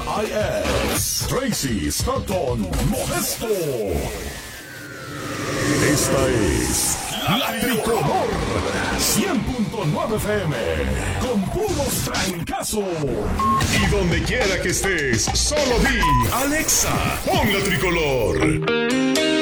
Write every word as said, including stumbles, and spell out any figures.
I S, Tracy Stratton Modesto. Esta es La Tricolor cien punto nueve F M, con puros trancazos. Y donde quiera que estés, solo di Alexa, pon La Tricolor.